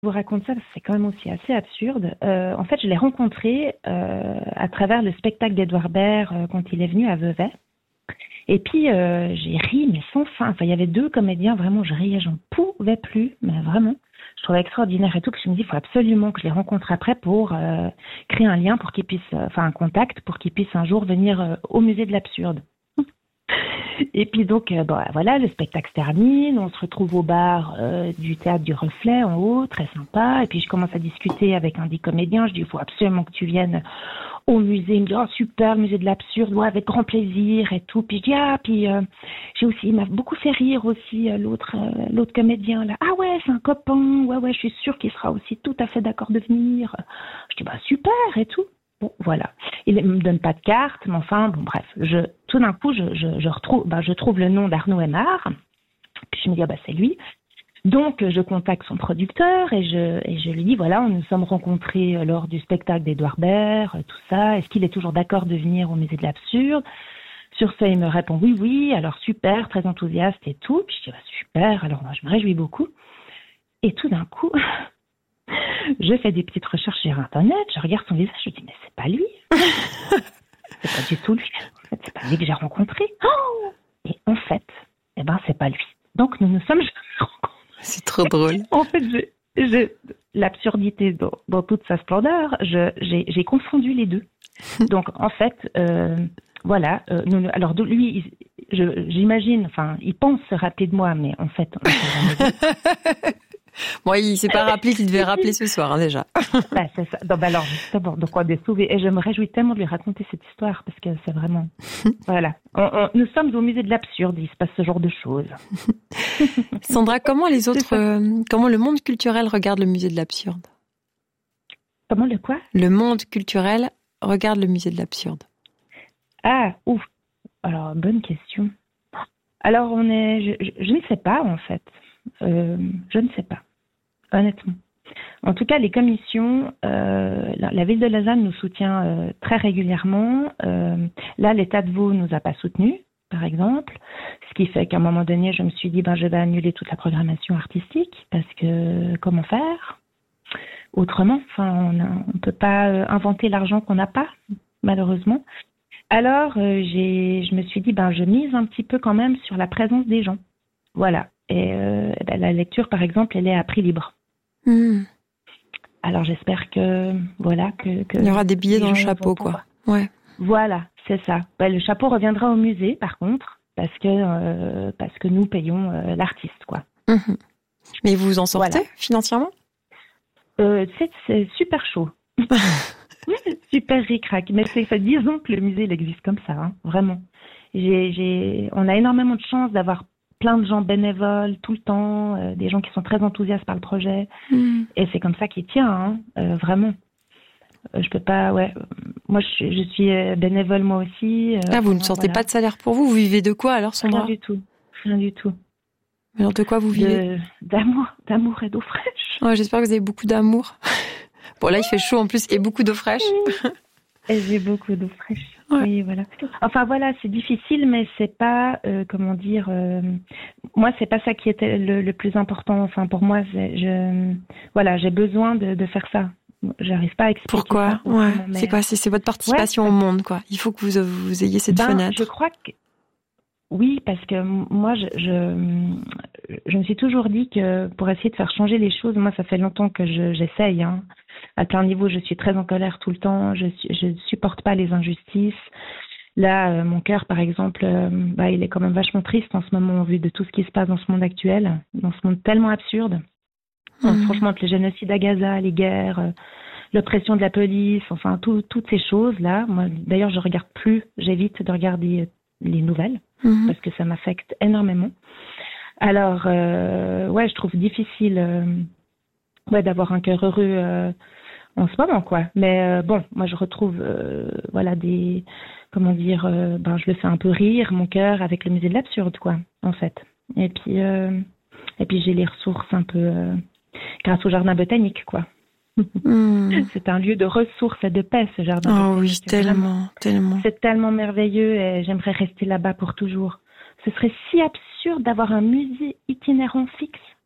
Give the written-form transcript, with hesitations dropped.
Je vous raconte ça parce que c'est quand même aussi assez absurde. En fait, je l'ai rencontré à travers le spectacle d'Edouard Baird quand il est venu à Vevey. Et puis, j'ai ri, mais sans fin. Enfin, il y avait 2 comédiens, vraiment, je riais, j'en pouvais plus, mais vraiment. Je trouvais extraordinaire et tout, que je me dis, il faut absolument que je les rencontre après pour créer un lien pour qu'ils puissent, un contact pour qu'ils puissent un jour venir au musée de l'absurde. Et puis donc, voilà, le spectacle se termine, on se retrouve au bar du théâtre du Reflet en haut, très sympa. Et puis je commence à discuter avec un des comédiens, je dis, il faut absolument que tu viennes au musée. Il me dit, oh super, le musée de l'absurde, ouais, avec grand plaisir et tout. Puis je dis, j'ai aussi, il m'a beaucoup fait rire aussi l'autre comédien là. Ah ouais, c'est un copain, ouais, je suis sûre qu'il sera aussi tout à fait d'accord de venir. Je dis, super et tout. Bon, voilà. Il ne me donne pas de carte, mais enfin, bon, bref. Tout d'un coup, je trouve le nom d'Arnaud Aimard. Puis je me dis, c'est lui. Donc, je contacte son producteur et je lui dis, voilà, nous sommes rencontrés lors du spectacle d'Edouard Baird, tout ça. Est-ce qu'il est toujours d'accord de venir au musée de l'absurde? Sur ça, il me répond, oui, alors super, très enthousiaste et tout. Puis je dis, super, alors moi, je me réjouis beaucoup. Et tout d'un coup... Je fais des petites recherches sur Internet, je regarde son visage, je dis, mais c'est pas lui. C'est pas du tout lui. En fait, c'est pas lui que j'ai rencontré. Oh, et en fait, c'est pas lui. Donc, nous sommes jamais rencontrés. C'est trop drôle. En fait, l'absurdité dans toute sa splendeur, j'ai confondu les deux. Donc, en fait, voilà. Alors, lui, j'imagine, il pense se rappeler de moi, mais en fait, on s'est jamais vu. Bon, il s'est pas rappelé qu'il devait rappeler ce soir, déjà. C'est ça. Donc, alors, justement, donc on est sauvés. Et je me réjouis tellement de lui raconter cette histoire parce que c'est vraiment, voilà. Nous sommes au musée de l'absurde. Il se passe ce genre de choses. Sandra, comment comment le monde culturel regarde le musée de l'absurde? Comment le quoi? Le monde culturel regarde le musée de l'absurde. Ah, ouf. Alors, bonne question. Alors, je ne sais pas, en fait. Je ne sais pas, honnêtement. En tout cas, les commissions, la ville de Lausanne nous soutient très régulièrement. Là, l'État de Vaud nous a pas soutenus, par exemple, ce qui fait qu'à un moment donné, je me suis dit, je vais annuler toute la programmation artistique parce que comment faire autrement? On peut pas inventer l'argent qu'on n'a pas, malheureusement. Alors, je me suis dit, je mise un petit peu quand même sur la présence des gens. Voilà. Et la lecture, par exemple, elle est à prix libre. Alors, j'espère que, voilà, que il y aura des billets dans le chapeau, quoi. Ouais. Voilà, c'est ça. Le chapeau reviendra au musée, par contre, parce que nous payons l'artiste, quoi. Mais vous en sortez financièrement? C'est super chaud. Super ric-rac. Mais disons que le musée, il existe comme ça, hein, vraiment. On a énormément de chance d'avoir plein de gens bénévoles tout le temps, des gens qui sont très enthousiastes par le projet. Et c'est comme ça qu'il tient, vraiment. Je peux pas, moi, je suis bénévole moi aussi. Vous ne sortez pas de salaire pour vous? Vous vivez de quoi alors, Sandra? Rien du tout. Alors de quoi vous vivez? D'amour et d'eau fraîche. Ouais, j'espère que vous avez beaucoup d'amour. Bon, là, il fait chaud en plus et beaucoup d'eau fraîche. Et j'ai beaucoup d'eau fraîche. Ouais. Oui, voilà. Enfin, voilà, c'est difficile, mais c'est pas, moi, c'est pas ça qui était le plus important. Enfin, pour moi, j'ai besoin de faire ça. J'arrive pas à expliquer. Pourquoi? Ça, mais... C'est quoi? C'est votre participation au monde, quoi. Il faut que vous ayez cette fenêtre. Je crois que oui, parce que moi, je me suis toujours dit que pour essayer de faire changer les choses, moi, ça fait longtemps que j'essaye, hein. À plein niveau, je suis très en colère tout le temps. Je supporte pas les injustices. Là, mon cœur, par exemple, il est quand même vachement triste en ce moment, au vu de tout ce qui se passe dans ce monde actuel, dans ce monde tellement absurde. Franchement, entre le génocide à Gaza, les guerres, l'oppression de la police, enfin, toutes ces choses-là. Moi, d'ailleurs, j'évite de regarder les nouvelles, parce que ça m'affecte énormément. Alors, je trouve difficile d'avoir un cœur heureux en ce moment, quoi. Mais moi, je retrouve, je le fais un peu rire, mon cœur, avec le musée de l'absurde, quoi, en fait. Et puis j'ai les ressources un peu grâce au jardin botanique, quoi. C'est un lieu de ressources et de paix, ce jardin botanique. Oh oui, tellement. C'est tellement merveilleux et j'aimerais rester là-bas pour toujours. Ce serait si absurde d'avoir un musée itinérant fixe.